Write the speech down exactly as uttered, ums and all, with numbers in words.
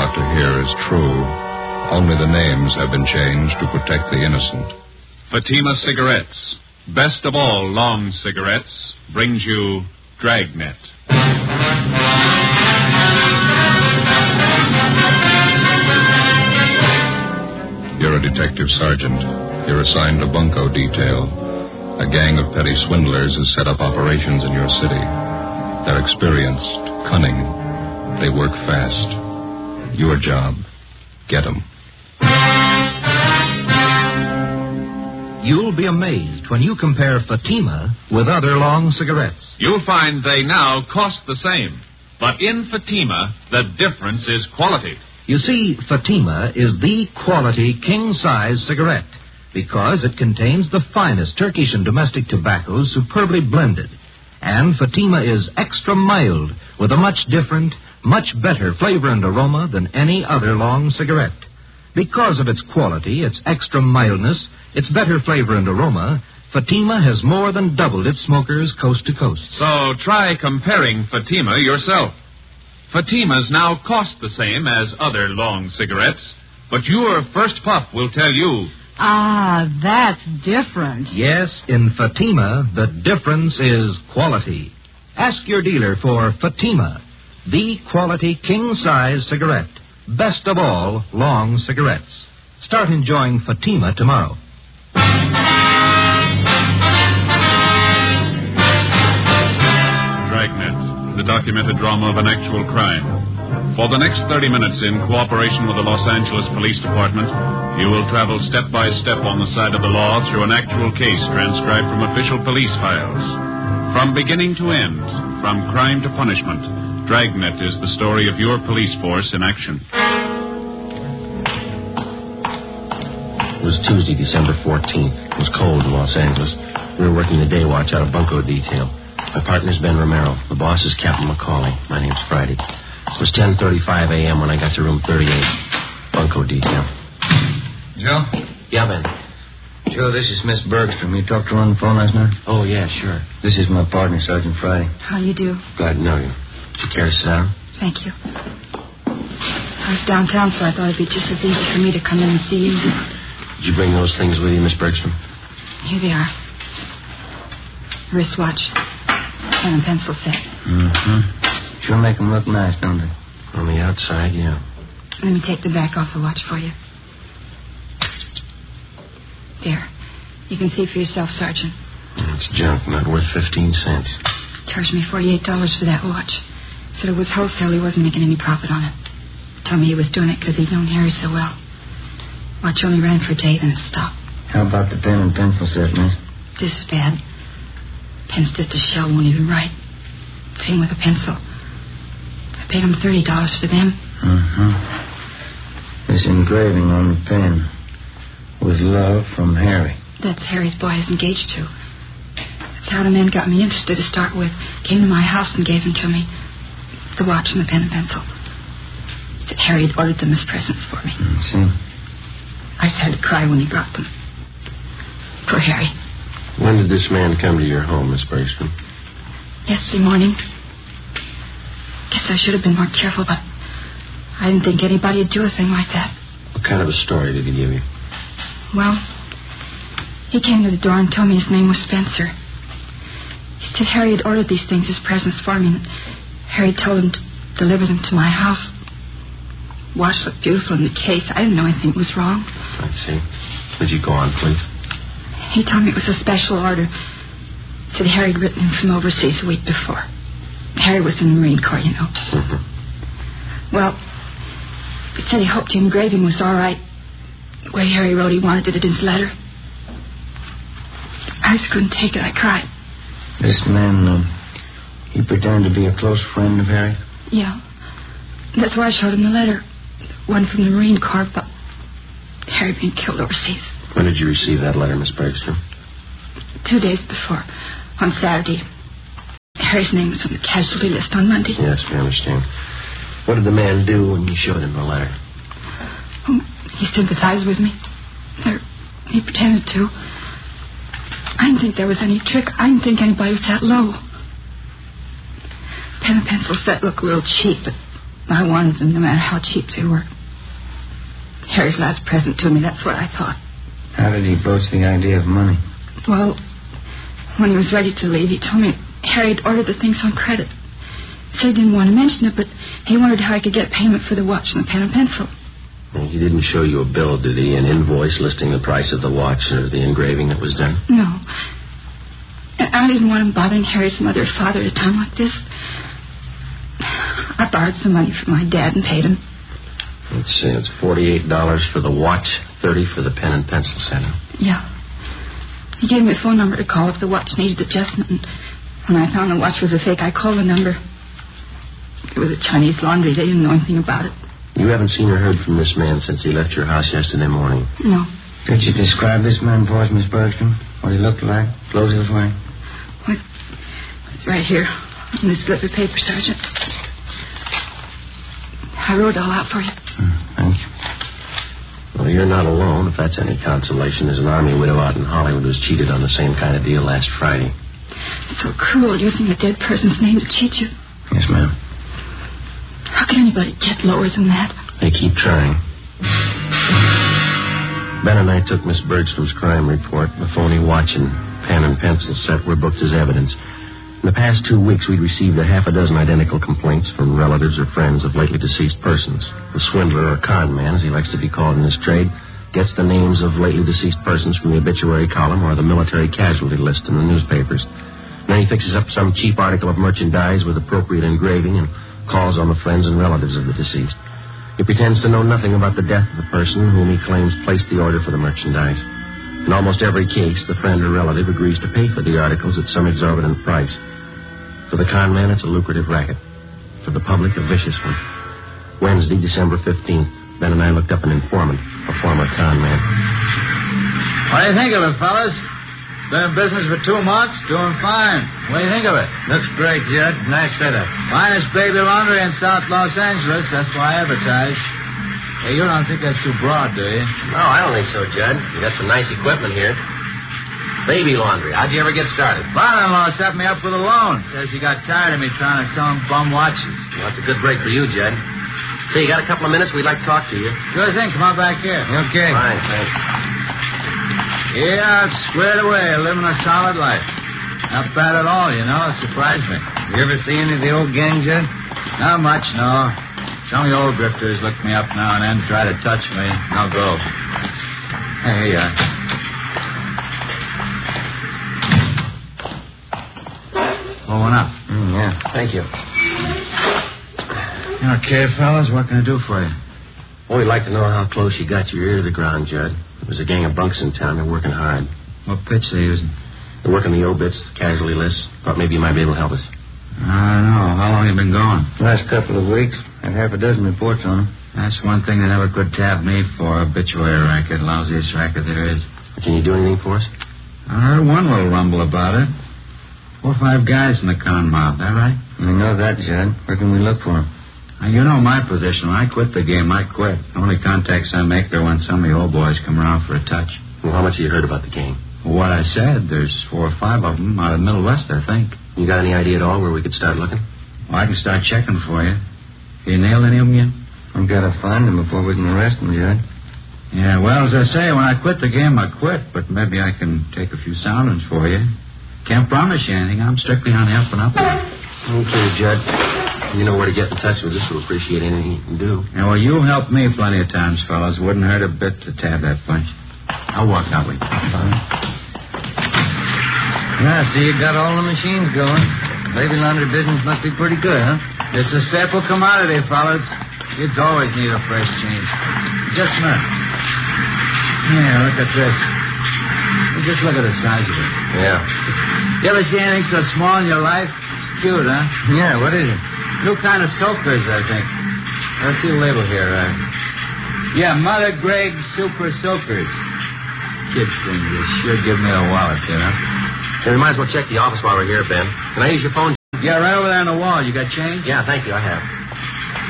about to hear is true. Only the names have been changed to protect the innocent. Fatima Cigarettes, best of all long cigarettes, brings you Dragnet. You're a detective sergeant. You're assigned to bunco detail. A gang of petty swindlers has set up operations in your city. They're experienced, cunning. They work fast. Your job, get them. You'll be amazed when you compare Fatima with other long cigarettes. You'll find they now cost the same. But in Fatima, the difference is quality. You see, Fatima is the quality king-size cigarette because it contains the finest Turkish and domestic tobaccos superbly blended. And Fatima is extra mild with a much different, much better flavor and aroma than any other long cigarette. Because of its quality, its extra mildness, its better flavor and aroma, Fatima has more than doubled its smokers coast to coast. So try comparing Fatima yourself. Fatimas now cost the same as other long cigarettes, but your first puff will tell you... Ah, that's different. Yes, in Fatima, the difference is quality. Ask your dealer for Fatima, the quality king-size cigarette. Best of all, long cigarettes. Start enjoying Fatima tomorrow. Dragnet, the documented drama of an actual crime. For the next thirty minutes, in cooperation with the Los Angeles Police Department, you will travel step by step on the side of the law through an actual case transcribed from official police files. From beginning to end, from crime to punishment, Dragnet is the story of your police force in action. It was Tuesday, December fourteenth. It was cold in Los Angeles. We were working the day watch out of bunco detail. My partner's Ben Romero. The boss is Captain McCauley. My name's Friday. It was ten thirty-five a.m. when I got to room thirty-eight. Bunco detail. Joe? Yeah, Ben. Joe, this is Miss Bergstrom. You talked to her on the phone last night? Oh, yeah, sure. This is my partner, Sergeant Friday. How you do? Glad to know you. Would you care to sit down? Thank you. I was downtown, so I thought it'd be just as easy for me to come in and see you. Did you bring those things with you, Miss Bergstrom? Here they are. Wristwatch. Pen and pencil set. Mm-hmm. Sure make them look nice, don't they? On the outside, yeah. Let me take the back off the watch for you. There. You can see for yourself, Sergeant. It's junk, not worth fifteen cents. Charged me forty-eight dollars for that watch. Said it was wholesale. He wasn't making any profit on it. Told me he was doing it because he'd known Harry so well. Watch only ran for a day, then it stopped. How about the pen and pencil set, miss? This is bad. Pen's just a shell, won't even write. Same with the pencil. I paid him thirty dollars for them. Mm-hmm. This engraving on the pen. With love from Harry. That's Harry's boy I was engaged to. That's how the man got me interested to start with. Came to my house and gave them to me. The watch and the pen and pencil. Said Harry had ordered them as presents for me. Mm, see? I started to cry when he brought them. Poor Harry. When did this man come to your home, Miss Bergstrom? Yesterday morning. Guess I should have been more careful, but I didn't think anybody would do a thing like that. What kind of a story did he give you? Well, he came to the door and told me his name was Spencer. He said Harry had ordered these things as presents for me, and Harry told him to deliver them to my house. Watch looked beautiful in the case. I didn't know anything was wrong. I see. Would you go on, please? He told me it was a special order. Said Harry had written him from overseas a week before. Harry was in the Marine Corps, you know. Mm-hmm. Well, he said he hoped the engraving was all right. The way Harry wrote he wanted it in his letter. I just couldn't take it. I cried. This man, um, he pretended to be a close friend of Harry? Yeah. That's why I showed him the letter. One from the Marine Corps about Harry being killed overseas. When did you receive that letter, Miss Bergstrom? Two days before. On Saturday. Harry's name was on the casualty list on Monday. Yes, we understand. What did the man do when you showed him the letter? Oh, he sympathized with me. Or he pretended to. I didn't think there was any trick. I didn't think anybody was that low. Pen and pencil set looked a little cheap, but I wanted them no matter how cheap they were. Harry's last present to me, that's what I thought. How did he broach the idea of money? Well, when he was ready to leave, he told me Harry had ordered the things on credit. He said he didn't want to mention it, but he wondered how he could get payment for the watch and the pen and pencil. Well, he didn't show you a bill, did he? An invoice listing the price of the watch or the engraving that was done? No. And I didn't want him bothering Harry's mother or father at a time like this. I borrowed some money from my dad and paid him. Let's see, it's forty-eight dollars for the watch, thirty dollars for the pen and pencil set. Yeah. He gave me a phone number to call if the watch needed adjustment. And when I found the watch was a fake, I called the number. It was a Chinese laundry. They didn't know anything about it. You haven't seen or heard from this man since he left your house yesterday morning? No. Could you describe this man for us, Miss Bergstrom? What he looked like? Clothes he was wearing? What? It's right here on this slip of paper, Sergeant. I wrote it all out for you. Mm, thank you. Well, you're not alone, if that's any consolation. There's an army widow out in Hollywood who was cheated on the same kind of deal last Friday. It's so cruel using a dead person's name to cheat you. Yes, ma'am. How can anybody get lower than that? They keep trying. Ben and I took Miss Bergstrom's crime report. The phony watch and pen and pencil set were booked as evidence. In the past two weeks, we'd received a half a dozen identical complaints from relatives or friends of lately deceased persons. The swindler, or con man, as he likes to be called in his trade, gets the names of lately deceased persons from the obituary column or the military casualty list in the newspapers. Then he fixes up some cheap article of merchandise with appropriate engraving and calls on the friends and relatives of the deceased. He pretends to know nothing about the death of the person whom he claims placed the order for the merchandise. In almost every case, the friend or relative agrees to pay for the articles at some exorbitant price. For the con man, it's a lucrative racket. For the public, a vicious one. Wednesday, December fifteenth, Ben and I looked up an informant, a former con man. What do you think of it, fellas? Been in business for two months, doing fine. What do you think of it? Looks great, Judge. Nice setup. Finest baby laundry in South Los Angeles. That's why I advertise. Hey, you don't think that's too broad, do you? No, I don't think so, Judd. You got some nice equipment here. Baby laundry. How'd you ever get started? Father-in-law set me up with a loan. Says he got tired of me trying to sell him bum watches. Well, that's a good break for you, Judd. Say, you got a couple of minutes? We'd like to talk to you. Sure thing. Come on back here. Okay. Fine, thanks. Yeah, squared away, living a solid life. Not bad at all, you know. It surprised me. You ever see any of the old gang, Judge? Not much, no. Some of the old drifters look me up now and then, try to touch me. I'll go. Hey, here you are. Blowing up. Mm, yeah. Thank you. Okay, fellas, what can I do for you? Well, we'd like to know how close you got your ear to the ground, Judd. There's a gang of bunks in town. They're working hard. What pitch they using? They're working the obits, the casualty lists. Thought maybe you might be able to help us. I don't know. How long you been going? Last couple of weeks. Had half a dozen reports on them. That's one thing they never could tap me for. Obituary racket. Lousiest racket there is. Can you do anything for us? I heard one little rumble about it. Four or five guys in the con mob. That right? We know that, Judd. Where can we look for them? Now, you know my position. When I quit the game, I quit. The only contacts I make are when some of the old boys come around for a touch. Well, how much have you heard about the gang? Well, what I said, there's four or five of them out of the Middle West, I think. You got any idea at all where we could start looking? Well, I can start checking for you. You nailed any of them yet? We've got to find them before we can arrest them, Judd. Yeah, well, as I say, when I quit the game, I quit. But maybe I can take a few soundings for you. Can't promise you anything. I'm strictly on the up and up. Okay, Judd. You know where to get in touch with us. We'll appreciate anything you can do. Yeah, well, you helped me plenty of times, fellas. Wouldn't hurt a bit to tab that bunch. I'll walk that way. Yeah, see, you got all the machines going. Baby laundry business must be pretty good, huh? It's a staple commodity, fellas. Kids always need a fresh change. Just a minute. Yeah, look at this. Just look at the size of it. Yeah. You ever see anything so small in your life? It's cute, huh? Yeah, what is it? New kind of soakers, I think. Let's see the label here. Uh, yeah, Mother Greg Super Soakers. Kids thing, you sure give me a wallet, you know? Hey, we might as well check the office while we're here, Ben. Can I use your phone? Yeah, right over there on the wall. You got change? Yeah, thank you. I have.